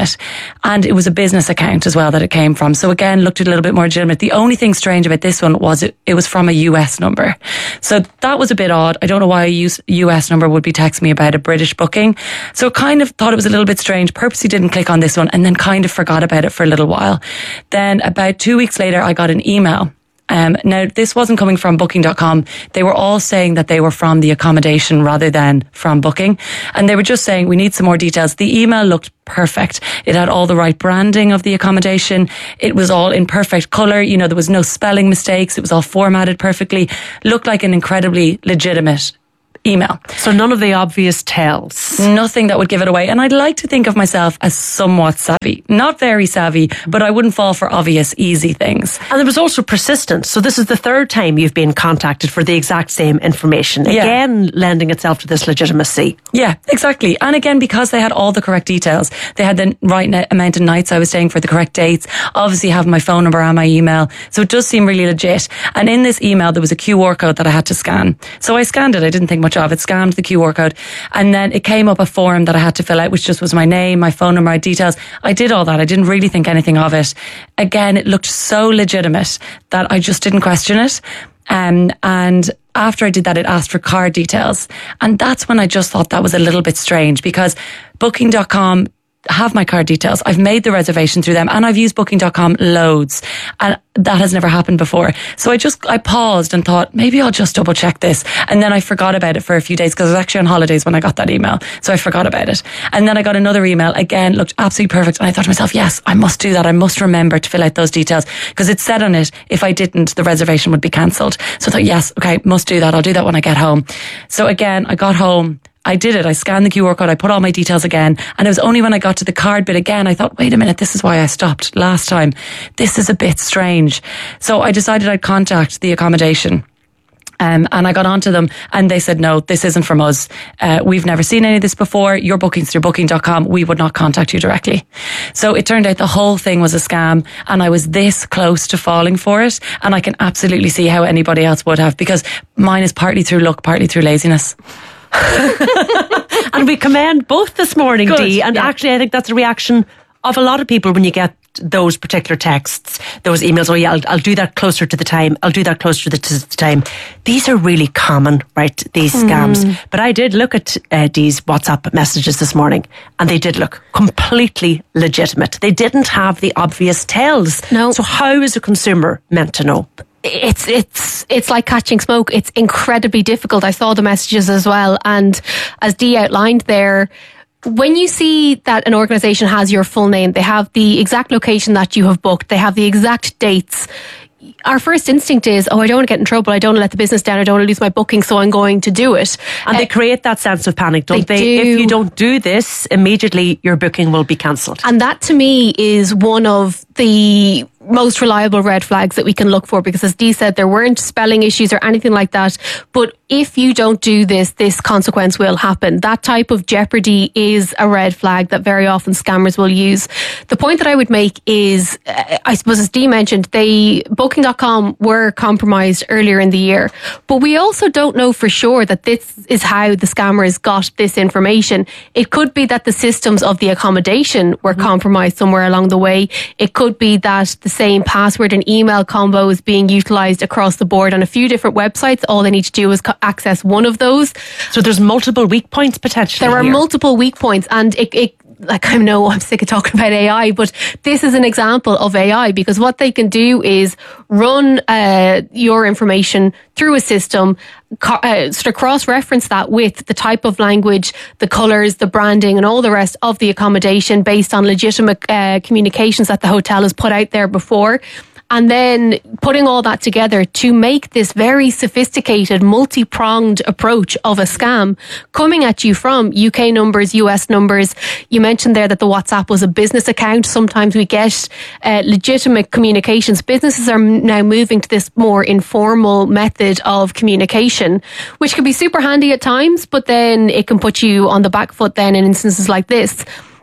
it. And it was a business account as well that it came from. So again, looked a little bit more legitimate. The only thing strange about this one was it, it was from a U S number. So that was a bit odd. I don't know why a U S number would be texting me about a British booking. So kind of thought it was a little bit strange. Purposely didn't click on this one and then kind of forgot about it for a little while. Then about two weeks later, I got an email. Um, now, this wasn't coming from booking dot com. They were all saying that they were from the accommodation rather than from Booking. And they were just saying, we need some more details. The email looked perfect. It had all the right branding of the accommodation. It was all in perfect colour. You know, there was no spelling mistakes. It was all formatted perfectly. Looked like an incredibly legitimate email. So none of the obvious tells. Nothing that would give it away. And I'd like to think of myself as somewhat savvy. Not very savvy, but I wouldn't fall for obvious, easy things. And there was also persistence. So this is the third time you've been contacted for the exact same information. Yeah. Again, lending itself to this legitimacy. Yeah, exactly. And again, because they had all the correct details. They had the right ne- amount of nights I was staying for, the correct dates. Obviously have my phone number and my email. So it does seem really legit. And in this email, there was a Q R code that I had to scan. So I scanned it. I didn't think much of it, scanned the Q R code, and then it came up a form that I had to fill out, which just was my name, my phone number, my details. I did all that. I didn't really think anything of it. Again, it looked so legitimate that I just didn't question it. Um, and after I did that, it asked for card details. And that's when I just thought that was a little bit strange, because booking dot com have my card details. I've made the reservation through them and I've used booking dot com loads, and that has never happened before. So I just, I paused and thought, maybe I'll just double check this. And then I forgot about it for a few days because I was actually on holidays when I got that email. So I forgot about it. And then I got another email, again, looked absolutely perfect. And I thought to myself, yes, I must do that. I must remember to fill out those details, because it said on it, if I didn't, the reservation would be cancelled. So I thought, yes, okay, must do that. I'll do that when I get home. So again, I got home. I did it. I scanned the Q R code. I put all my details again. And it was only when I got to the card bit again, I thought, wait a minute, this is why I stopped last time. This is a bit strange. So I decided I'd contact the accommodation. Um, and I got onto them and they said, no, this isn't from us. Uh, we've never seen any of this before. Your booking's through booking dot com. We would not contact you directly. So it turned out the whole thing was a scam, and I was this close to falling for it. And I can absolutely see how anybody else would have, because mine is partly through luck, partly through laziness. And we commend both this morning, Good, Dee. And yeah. actually, I think that's a reaction of a lot of people when you get those particular texts, those emails. Oh yeah, I'll, I'll do that closer to the time. I'll do that closer to the, to the time. These are really common, right? These scams. Mm. But I did look at uh, Dee's WhatsApp messages this morning, and they did look completely legitimate. They didn't have the obvious tells. No. So how is a consumer meant to know? It's it's it's like catching smoke. It's incredibly difficult. I saw the messages as well, and as Dee outlined there, when you see that an organisation has your full name, they have the exact location that you have booked, they have the exact dates, our first instinct is, oh, I don't want to get in trouble, I don't want to let the business down, I don't want to lose my booking, so I'm going to do it. And uh, they create that sense of panic, don't they? they? Do. If you don't do this, immediately your booking will be cancelled. And that to me is one of the most reliable red flags that we can look for, because as Dee said, there weren't spelling issues or anything like that, but if you don't do this, this consequence will happen. That type of jeopardy is a red flag that very often scammers will use. The point that I would make is, uh, I suppose as Dee mentioned, they booking dot com were compromised earlier in the year, but we also don't know for sure that this is how the scammers got this information. It could be that the systems of the accommodation were mm-hmm. compromised somewhere along the way. It could be that the same password and email combo is being utilised across the board on a few different websites. All they need to do is co- access one of those. So there's multiple weak points potentially. There are here. multiple weak points, and it, it like I know I'm sick of talking about A I, but this is an example of A I, because what they can do is run uh, your information through a system, co- uh, sort of cross-reference that with the type of language, the colours, the branding and all the rest of the accommodation based on legitimate uh, communications that the hotel has put out there before. And then putting all that together to make this very sophisticated, multi-pronged approach of a scam coming at you from U K numbers, U S numbers. You mentioned there that the WhatsApp was a business account. Sometimes we get uh, legitimate communications. Businesses are now moving to this more informal method of communication, which can be super handy at times, but then it can put you on the back foot then in instances like this.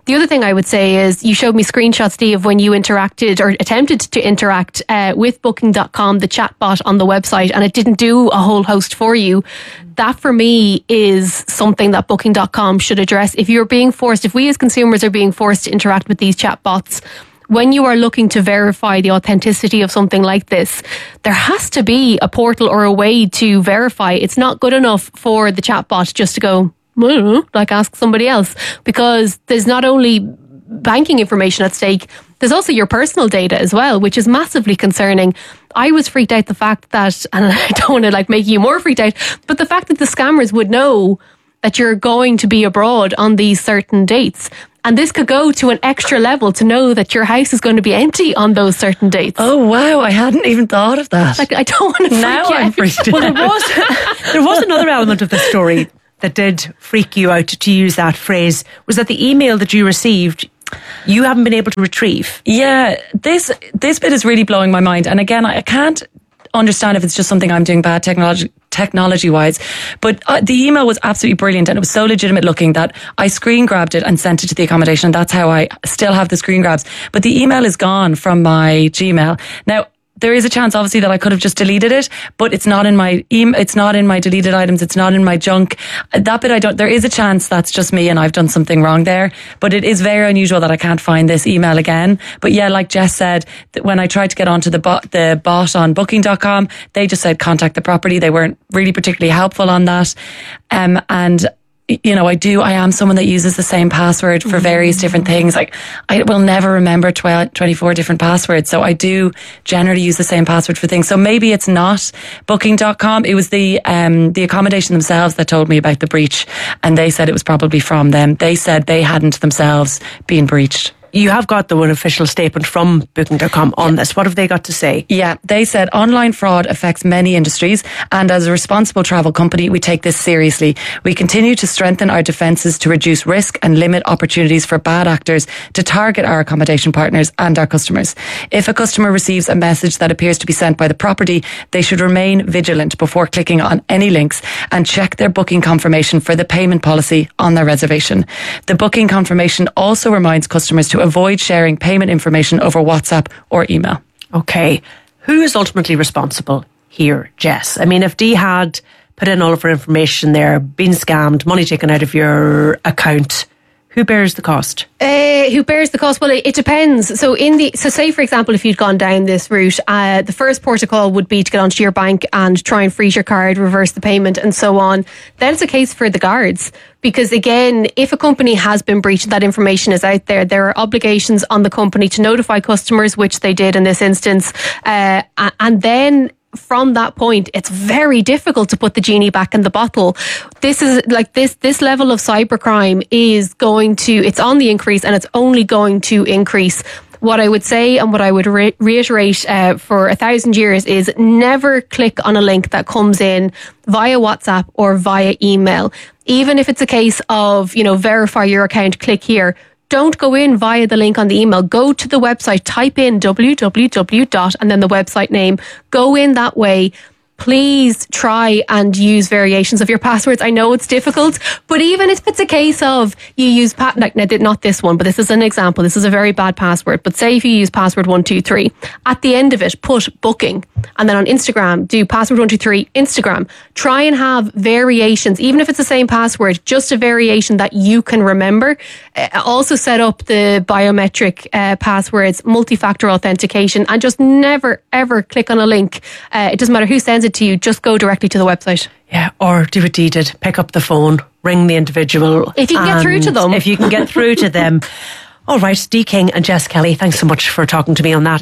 The other thing I would say is you showed me screenshots, Dee, of when you interacted or attempted to interact uh, with booking dot com, the chatbot on the website, and it didn't do a whole host for you. That for me is something that booking dot com should address. If you're being forced, if we as consumers are being forced to interact with these chatbots, when you are looking to verify the authenticity of something like this, there has to be a portal or a way to verify. It's not good enough for the chatbot just to go, I don't know, like ask somebody else, because there's not only banking information at stake, there's also your personal data as well, which is massively concerning. I was freaked out the fact that, and I don't want to like make you more freaked out, but the fact that the scammers would know that you're going to be abroad on these certain dates. And this could go to an extra level to know that your house is going to be empty on those certain dates. Oh, wow. I hadn't even thought of that. Like, I don't want to now freak I'm out. freaked out. Well, there was, there was another element of the story that did freak you out, to use that phrase, was that the email that you received, you haven't been able to retrieve. Yeah, this this bit is really blowing my mind. And again, I can't understand if it's just something I'm doing bad technology technology wise, but uh, the email was absolutely brilliant, and it was so legitimate looking that I screen grabbed it and sent it to the accommodation. That's how I still have the screen grabs, but the email is gone from my Gmail now. There is a chance, obviously, that I could have just deleted it, but it's not in my email. It's not in my deleted items. It's not in my junk. That bit I don't. There is a chance that's just me and I've done something wrong there. But it is very unusual that I can't find this email again. But yeah, like Jess said, that when I tried to get onto the bot, the bot on booking dot com, they just said contact the property. They weren't really particularly helpful on that. Um, and. You know, I do, I am someone that uses the same password for various different things. Like, I will never remember twelve, twenty-four different passwords. So I do generally use the same password for things. So maybe it's not booking dot com. It was the, um, the accommodation themselves that told me about the breach. And they said it was probably from them. They said they hadn't themselves been breached. You have got the one official statement from booking dot com on this. What have they got to say? Yeah, they said online fraud affects many industries, and as a responsible travel company, we take this seriously. We continue to strengthen our defences to reduce risk and limit opportunities for bad actors to target our accommodation partners and our customers. If a customer receives a message that appears to be sent by the property, they should remain vigilant before clicking on any links and check their booking confirmation for the payment policy on their reservation. The booking confirmation also reminds customers to avoid sharing payment information over WhatsApp or email. Okay. Who is ultimately responsible here, Jess? I mean, if Dee had put in all of her information there, been scammed, money taken out of your account, who bears the cost? Uh, who bears the cost? Well, it, it depends. So, in the so say for example, if you'd gone down this route, uh, the first protocol would be to get onto your bank and try and freeze your card, reverse the payment, and so on. Then it's a case for the guards, because again, if a company has been breached, that information is out there. There are obligations on the company to notify customers, which they did in this instance, uh, and then. From that point, it's very difficult to put the genie back in the bottle. This is like this, this level of cybercrime is going to, it's on the increase, and it's only going to increase. What I would say and what I would re- reiterate uh, for a thousand years is never click on a link that comes in via WhatsApp or via email. Even if it's a case of, you know, verify your account, click here. Don't go in via the link on the email. Go to the website, type in w w w dot and then the website name. Go in that way. Please try and use variations of your passwords. I know it's difficult, but even if it's a case of you use, pa- like, not this one, but this is an example. This is a very bad password. But say if you use password one two three, at the end of it, put booking. And then on Instagram, do password one two three Instagram. Try and have variations, even if it's the same password, just a variation that you can remember. Uh, also set up the biometric uh, passwords, multi-factor authentication, and just never, ever click on a link. Uh, it doesn't matter who sends it to you, just go directly to the website. Yeah, or do what Dee did, pick up the phone, ring the individual. If you can get through to them. If you can get through to them. All right, Dee King and Jess Kelly, thanks so much for talking to me on that.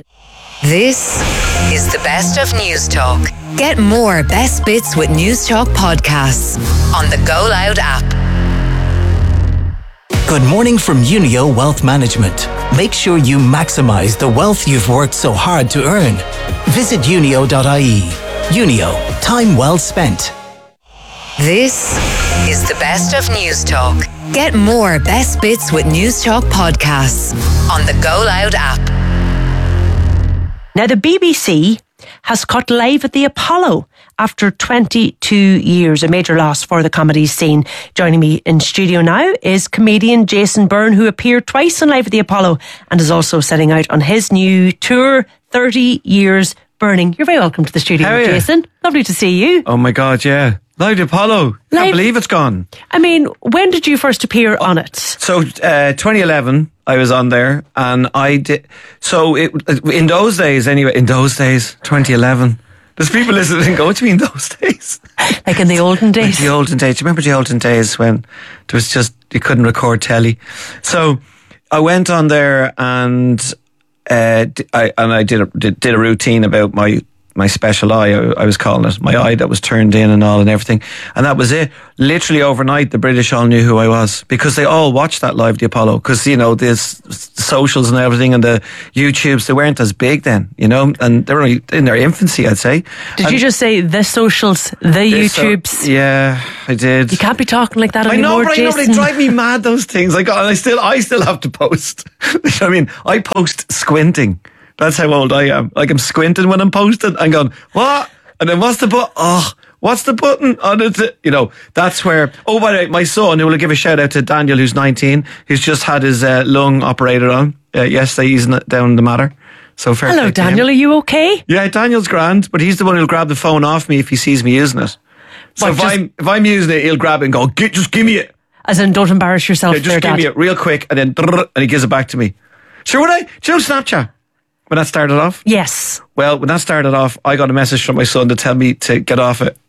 This is the best of News Talk. Get more best bits with News Talk podcasts on the Go Loud app. Good morning from Unio Wealth Management. Make sure you maximize the wealth you've worked so hard to earn. Visit unio dot I E. Unio, time well spent. This is the best of News Talk. Get more best bits with News Talk podcasts on the Go Loud app. Now, the B B C has cut live at the Apollo after twenty-two years, a major loss for the comedy scene. Joining me in studio now is comedian Jason Byrne, who appeared twice on Live at the Apollo and is also setting out on his new tour, thirty years Burning. You're very welcome to the studio, How are you? Jason. Lovely to see you. Oh my God, yeah. Live at the Apollo. Can't Live- believe it's gone. I mean, when did you first appear on it? So, uh, twenty eleven, I was on there, and I did. So, it, in those days, anyway, in those days, twenty eleven, there's people listening and go, what do you mean those days? Like in the olden days? Like the olden days. Do you remember the olden days when there was just, you couldn't record telly? So, I went on there and, uh, I, and I did a, did, did a routine about my, my special eye, I, I was calling it, my eye that was turned in and all and everything. And that was it. Literally overnight, the British all knew who I was because they all watched that Live at the Apollo. Because, you know, the socials and everything and the YouTubes, they weren't as big then, you know, and they were only in their infancy, I'd say. Did and you just say the socials, the YouTubes? So, yeah, I did. You can't be talking like that I anymore, know, but Jason. I know, they drive me mad, those things. Like, and I still, I still have to post. You know what I mean? I post squinting. That's how old I am. Like, I'm squinting when I'm posting. I'm going, what? And then what's the button? Oh, what's the button on it? You know, that's where, oh, by the way, my son, who will give a shout out to Daniel, who's nineteen, who's just had his uh, lung operated on uh, yesterday, he's down the matter. So fair Hello, play to Daniel. him. Are you okay? Yeah, Daniel's grand, but he's the one who'll grab the phone off me if he sees me using it. So What, if just- I'm if I'm using it, he'll grab it and go, "Gi- just give me it. As in, don't embarrass yourself Yeah, there, just give Dad. me it real quick, and then drrr, and he gives it back to me. Sure, when I, do you know Snapchat? When that started off? Yes. Well, when that started off, I got a message from my son to tell me to get off it.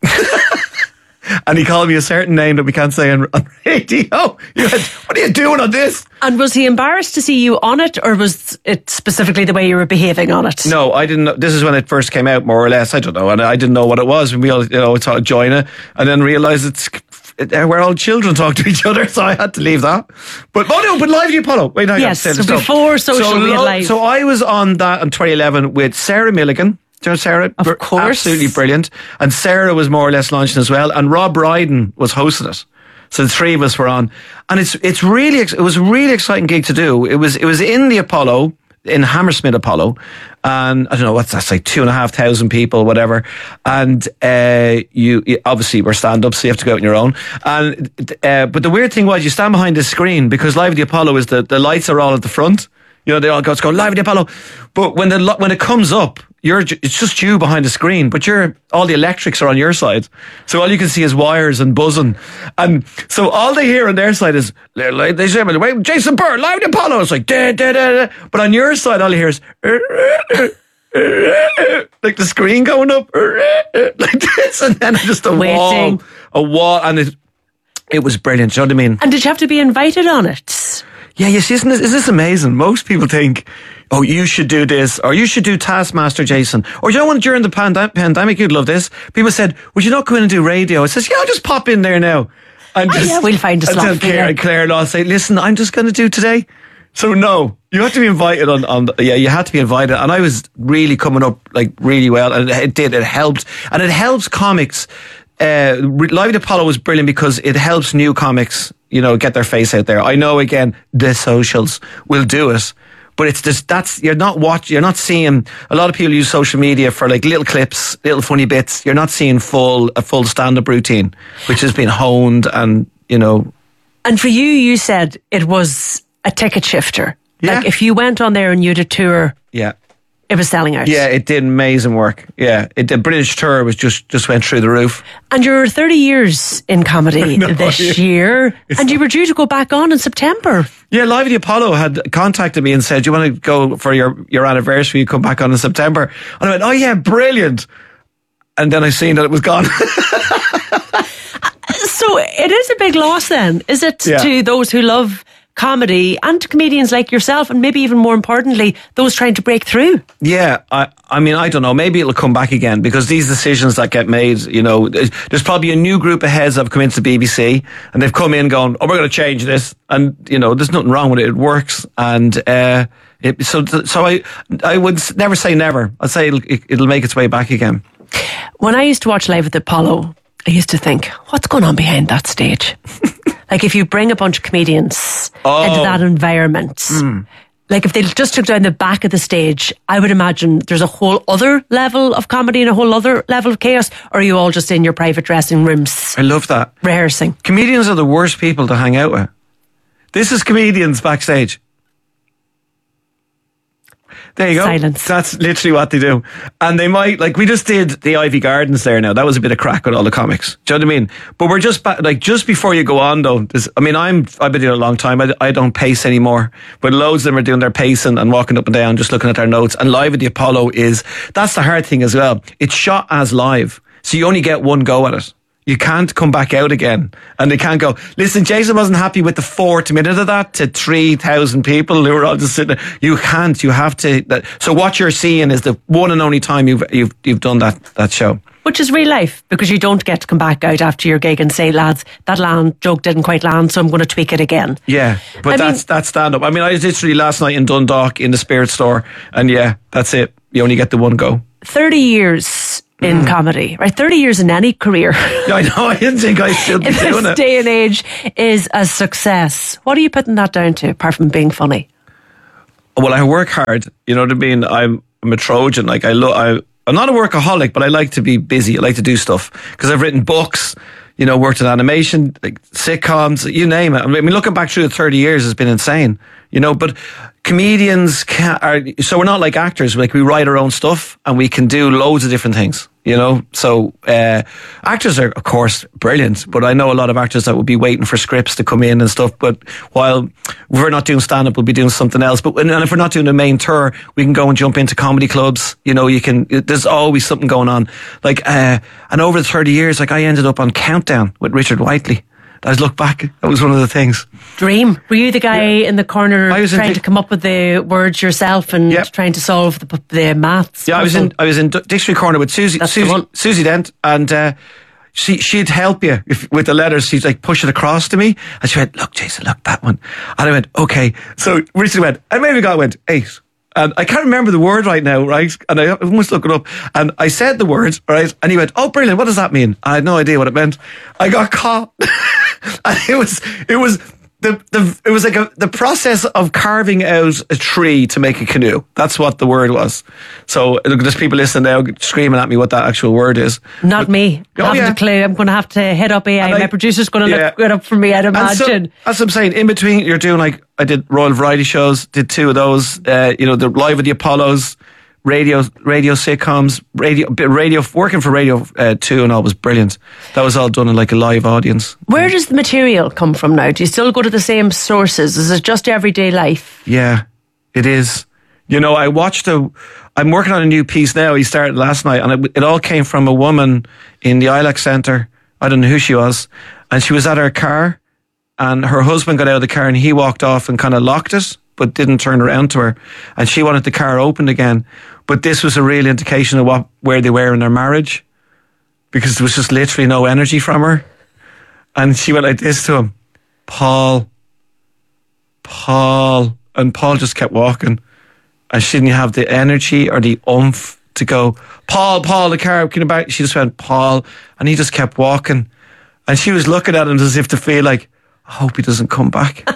And he called me a certain name that we can't say on, on radio. He went, what are you doing on this? And was he embarrassed to see you on it, or was it specifically the way you were behaving on it? No, I didn't know. This is when it first came out, more or less. I don't know. And I didn't know what it was. And we all, you know, thought join it, and then realised it's it, we're all children talk to each other, so I had to leave that. But, oh no, but Live at the Apollo. Wait, no, I Yes, gotta say so this before stuff. social, so, we had lo- Live. So I was on that in twenty eleven with Sarah Milligan. Do you know Sarah? Of Br- course. Absolutely brilliant. And Sarah was more or less launching as well. And Rob Brydon was hosting it. So the three of us were on. And it's it's really, ex- it was a really exciting gig to do. It was, it was in the Apollo, in Hammersmith Apollo. And I don't know, what's that, like two and a half thousand people, whatever. And uh, you, you obviously were stand up, so you have to go out on your own. And uh, but the weird thing was, you stand behind the screen because Live at the Apollo is the, the lights are all at the front. You know, they all go, go Live at the Apollo. But when the lo- when it comes up, you're ju- it's just you behind the screen, but you're all the electrics are on your side. So all you can see is wires and buzzing. And so all they hear on their side is, like, they say, wait, Jason Byrne, Live at the Apollo. It's like, da, da, da, da. But on your side, all you hear is, like the screen going up, like this. And then just a Waiting. wall, a wall. And it, it was brilliant. Do you know what I mean? And did you have to be invited on it? Yeah, you see, isn't this, is this amazing? Most people think, oh, you should do this, or you should do Taskmaster, Jason. Or you know what, during the pand- pandemic, you'd love this. People said, would you not go in and do radio? I says, yeah, I'll just pop in there now. And Oh, just, yeah, we'll find a and slot tell for you. Claire, and Claire and I'll say, listen, I'm just going to do today. So no, you have to be invited on, on, yeah, you had to be invited. And I was really coming up, like, really well. And it did, it helped. And it helps comics. Uh, Live at the Apollo was brilliant because it helps new comics, you know, get their face out there. I know, again, the socials will do it, but it's just, that's, you're not watching, you're not seeing, a lot of people use social media for like little clips, little funny bits. You're not seeing full, a full stand-up routine, which has been honed and, you know. And for you, you said it was a ticket shifter. Yeah. Like if you went on there and you did a tour, Yeah. it was selling out. Yeah, it did amazing work. Yeah, it, the British tour was just, just went through the roof. And you're thirty years in comedy know, this yeah. year, and you were due to go back on in September. Yeah, Live at the Apollo had contacted me and said, do you want to go for your, your anniversary? You come back on in September. And I went, oh yeah, brilliant. And then I seen that it was gone. So it is a big loss then, is it, Yeah. to those who love comedy and to comedians like yourself, and maybe even more importantly, those trying to break through? Yeah, I, I mean, I don't know. Maybe it'll come back again because these decisions that get made, you know, there's probably a new group of heads that have come into the B B C and they've come in going, oh, we're going to change this. And, you know, there's nothing wrong with it. It works. And, uh, it, so, so I, I would never say never. I'd say it'll, it'll make its way back again. When I used to watch Live at the Apollo, I used to think, what's going on behind that stage? Like if you bring a bunch of comedians Oh. into that environment, Mm. like if they just took down the back of the stage, I would imagine there's a whole other level of comedy and a whole other level of chaos. Or are you all just in your private dressing rooms? I love that. Rehearsing. Comedians are the worst people to hang out with. This is comedians backstage. There you go. Silence. That's literally what they do. And they might, like, we just did the Ivy Gardens there now. That was a bit of crack with all the comics. Do you know what I mean? But we're just, back, like, just before you go on, though, I mean, I'm, I've been doing it a long time. I, I don't pace anymore. But loads of them are doing their pacing and walking up and down, just looking at their notes. And Live at the Apollo is, that's the hard thing as well. It's shot as live. So you only get one go at it. You can't come back out again. And they can't go, listen, Jason wasn't happy with the fourth minute of that to three thousand people who were all just sitting there. You can't. You have to. That, so what you're seeing is the one and only time you've you've you've done that that show. Which is real life, because you don't get to come back out after your gig and say, lads, that land joke didn't quite land, so I'm going to tweak it again. Yeah, but I that's mean, that's stand up. I mean, I was literally last night in Dundalk in the Spirit Store, and yeah, that's it. You only get the one go. thirty years in mm. comedy, right? thirty years in any career. I know, I didn't think I should be in doing this it. day and age is a success. What are you putting that down to, apart from being funny? Well, I work hard. You know what I mean? I'm, I'm a Trojan. Like, I lo- I, I'm not a workaholic, but I like to be busy. I like to do stuff. Because I've written books, you know, worked in animation, like sitcoms, you name it. I mean, looking back through the thirty years has been insane, you know, but comedians can, are, so we're not like actors. Like, we write our own stuff and we can do loads of different things, you know. So uh, actors are, of course, brilliant, but I know a lot of actors that would be waiting for scripts to come in and stuff. But while we're not doing stand-up, we'll be doing something else. But and if we're not doing a main tour, we can go and jump into comedy clubs. You know, you can. There's always something going on. Like, uh, and over the thirty years, like, I ended up on Countdown with Richard Whiteley. I was look back, that was one of the things. Dream. Were you the guy yeah. in the corner trying in, to come up with the words yourself and yep. trying to solve the, the maths? Yeah, I was in I was in Dictionary Corner with Susie Susie, Susie Dent, and uh, she she'd help you if, with the letters. She'd like push it across to me, and she went, "Look, Jason, look, that one." And I went, "Okay." So Richard went, and maybe God went eight. And I can't remember the word right now, right? And I must look it up. And I said the word, right? And he went, "Oh, brilliant! What does that mean?" I had no idea what it meant. I got caught. And it was, it was the, the, it was like a, the process of carving out a tree to make a canoe. That's what the word was. So look, there's people listening now screaming at me what that actual word is. Not but, me. Oh, haven't yeah. a clue. I'm going to have to hit up A I. I My producer's going to yeah. look it up for me, I'd imagine. So, that's what I'm saying. In between, you're doing like, I did Royal Variety Shows, did two of those, uh, you know, the Live at the Apollos, radio radio sitcoms, radio radio working for Radio uh, two and all was brilliant. That was all done in like a live audience. Where does the material come from now? Do you still go to the same sources? Is it just everyday life? Yeah, it is. You know, I watched a I'm working on a new piece now. He started last night, and it, it all came from a woman in the I L A C Centre. I don't know who she was, and she was at her car, and her husband got out of the car and he walked off and kind of locked it, but didn't turn around to her, and she wanted the car opened again. But this was a real indication of what where they were in their marriage, because there was just literally no energy from her. And she went like this to him, "Paul, Paul." And Paul just kept walking. And she didn't have the energy or the oomph to go, "Paul, Paul, the car, can you back?" She just went, "Paul." And he just kept walking. And she was looking at him as if to feel like, I hope he doesn't come back.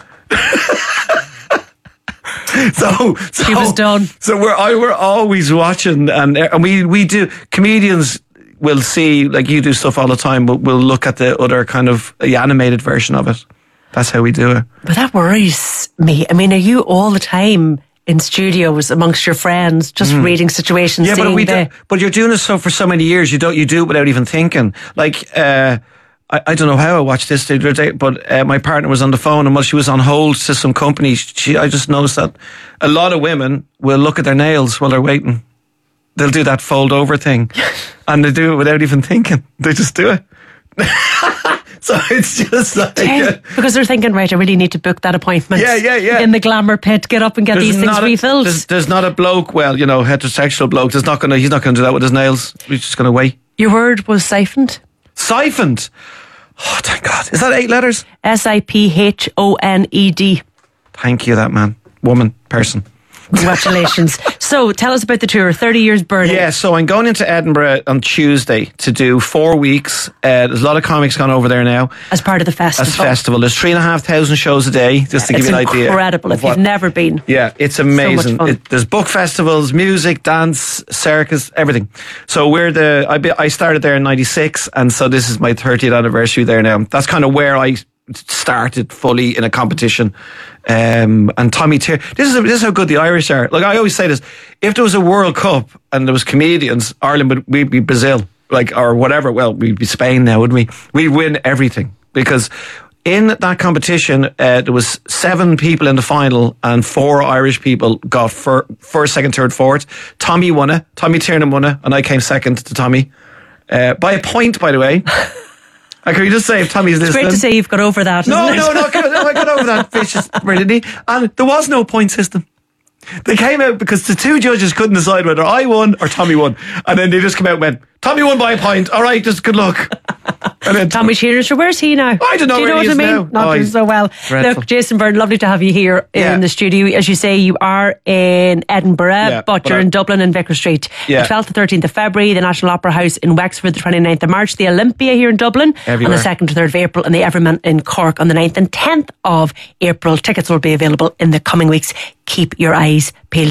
So, so she was done. So we're I, we're always watching, and and we we do comedians will see, like you do stuff all the time, but we'll look at the other kind of the animated version of it. That's how we do it. But that worries me. I mean, are you all the time in studios amongst your friends, just mm. reading situations? Yeah, but we the... do, but you're doing this so for so many years. You don't you do it without even thinking. Like. uh I, I don't know how I watched this the other day, but uh, my partner was on the phone, and while she was on hold to some company, she, I just noticed that a lot of women will look at their nails while they're waiting. They'll do that fold over thing, and they do it without even thinking. They just do it. So it's just like... Yeah, because they're thinking, right, I really need to book that appointment. Yeah, yeah, yeah. In the glamour pit, get up and get there's these things refilled. There's, there's not a bloke, well, you know, heterosexual bloke, there's not gonna, he's not going to do that with his nails. He's just going to wait. Your word was siphoned? Siphoned? Oh, thank God. Is that eight letters? S I P H O N E D. Thank you, that man. Woman. Person. Congratulations. So tell us about the tour, thirty years burning. Yeah, so I'm going into Edinburgh on Tuesday to do four weeks. Uh, there's a lot of comics gone over there now. As part of the festival. As festival. There's three and a half thousand shows a day, just to it's give you an idea. It's incredible if what, you've never been. Yeah, it's amazing. So much fun. It, there's book festivals, music, dance, circus, everything. So we're the, I, be, I started there in ninety-six, and so this is my thirtieth anniversary there now. That's kind of where I started fully in a competition. Um, and Tommy Tier, this is this is how good the Irish are. Like I always say this, if there was a World Cup and there was comedians, Ireland would we'd be Brazil, like or whatever. Well, we'd be Spain now, wouldn't we? We'd win everything because in that competition uh, there was seven people in the final and four Irish people got fir- first, second, third, fourth. Tommy won it. Tommy Tiernan won it, and I came second to Tommy uh, by a point, by the way. And can we just say if Tommy's it's listening? It's great to say you've got over that. No, isn't no, it? no, no, I got over that vicious brilliantly. And there was no point system. They came out because the two judges couldn't decide whether I won or Tommy won. And then they just came out and went, Tommy won by a point. All right, just good luck. And then Tommy Shearer, so where's he now? I don't know Do you where know he what is I mean? now. Not Oh, doing he's so well. dreadful. Look, Jason Byrne, lovely to have you here Yeah. in the studio. As you say, you are in Edinburgh, Yeah, but, but you're I- in Dublin and Vicar Street. Yeah. The twelfth to thirteenth of February, the National Opera House in Wexford, the twenty-ninth of March, the Olympia here in Dublin Everywhere. on the second to third of April, and the Everman in Cork on the ninth and tenth of April. Tickets will be available in the coming weeks. Keep your eyes peeled.